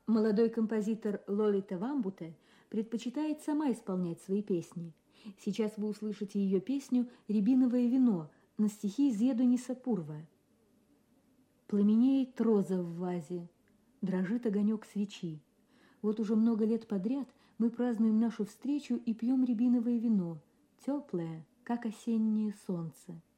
Молодой композитор Лолита Вамбуте предпочитает сама исполнять свои песни. Сейчас вы услышите ее песню «Рябиновое вино» на стихи Зедуниса Пурва. Пламенеет роза в вазе, дрожит огонек свечи. Вот уже много лет подряд мы празднуем нашу встречу и пьем рябиновое вино, теплое, как осеннее солнце.